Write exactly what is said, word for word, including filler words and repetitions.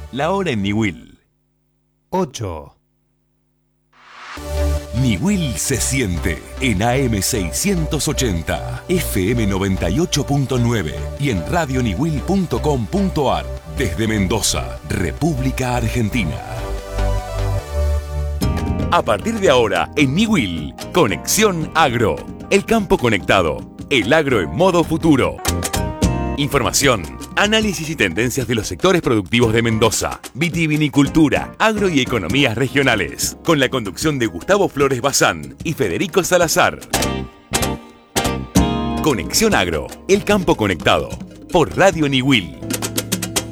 La hora en Niwil. ocho. Niwil se siente en A M seiscientos ochenta, F M noventa y ocho punto nueve y en radio niwil punto com punto ar desde Mendoza, República Argentina. A partir de ahora, en Niwil, Conexión Agro. El campo conectado. El agro en modo futuro. Información, análisis y tendencias de los sectores productivos de Mendoza, vitivinicultura, agro y economías regionales, con la conducción de Gustavo Flores Bazán y Federico Salazar. Conexión Agro, el campo conectado, por Radio Niwil.